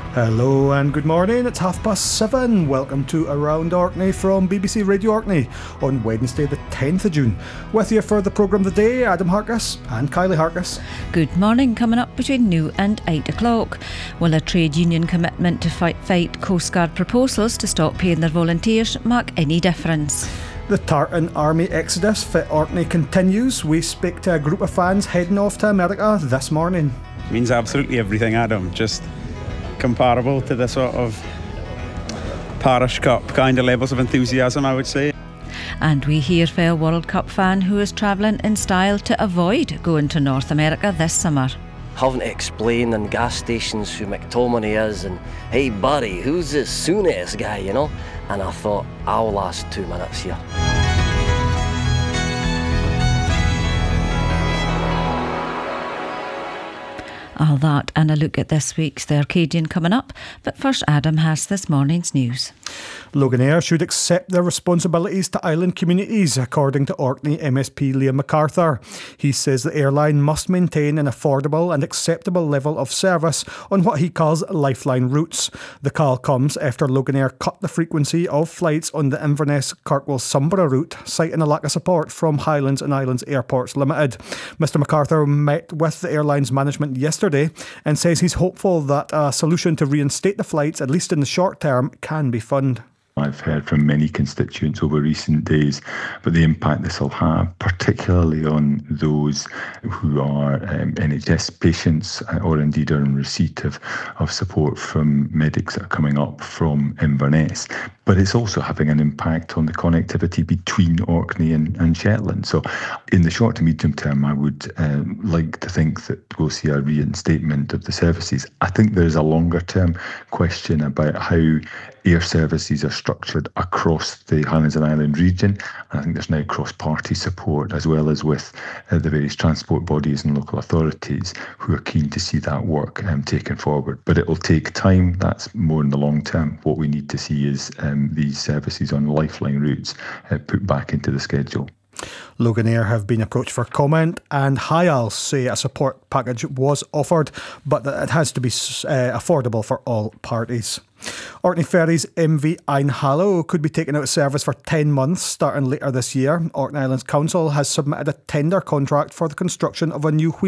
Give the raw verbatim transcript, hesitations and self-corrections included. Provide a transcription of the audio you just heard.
Hello and good morning, it's half past seven. Welcome to Around Orkney from B B C Radio Orkney on Wednesday the tenth of June. With you for the programme today, Adam Harkis and Kylie Harkis. Good morning. Coming up between now and eight o'clock. Will a trade union commitment to fight, fight Coast Guard proposals to stop paying their volunteers make any difference? The Tartan Army exodus for Orkney continues. We speak to a group of fans heading off to America this morning. It means absolutely everything, Adam. Just comparable to the sort of Parish Cup kind of levels of enthusiasm, I would say. And we hear from a World Cup fan who is travelling in style to avoid going to North America this summer. Having to explain in gas stations who McTominay is and, hey buddy, who's this Souness guy, you know? And I thought, I'll last two minutes here. All that and a look at this week's The Arcadian coming up. But first, Adam has this morning's news. Loganair should accept their responsibilities to island communities, according to Orkney M S P Liam MacArthur. He says the airline must maintain an affordable and acceptable level of service on what he calls lifeline routes. The call comes after Loganair cut the frequency of flights on the Inverness Kirkwall Sumborough route, citing a lack of support from Highlands and Islands Airports Limited. Mister MacArthur met with the airline's management yesterday and says he's hopeful that a solution to reinstate the flights, at least in the short term, can be found. I've heard from many constituents over recent days about the impact this will have, particularly on those who are um, N H S patients or indeed are in receipt of, of support from medics that are coming up from Inverness. But it's also having an impact on the connectivity between Orkney and, and Shetland. So in the short to medium term, I would um, like to think that we'll see a reinstatement of the services. I think there's a longer term question about how air services are structured across the Highlands and Islands region. And I think there's now cross-party support, as well as with uh, the various transport bodies and local authorities who are keen to see that work um, taken forward. But it will take time. That's more in the long term. What we need to see is um, these services on lifeline routes uh, put back into the schedule. Loganair have been approached for comment, and H I A L say a support package was offered, but that it has to be uh, affordable for all parties. Orkney Ferries M V Einhallow could be taken out of service for ten months starting later this year. Orkney Islands Council has submitted a tender contract for the construction of a new wheel